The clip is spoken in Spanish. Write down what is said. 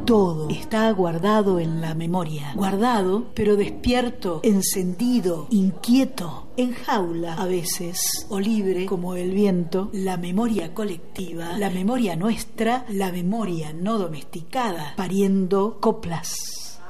Todo está guardado en la memoria. Guardado, pero despierto, encendido, inquieto, en jaula a veces, o libre como el viento. La memoria colectiva, la memoria nuestra, la memoria no domesticada, pariendo coplas.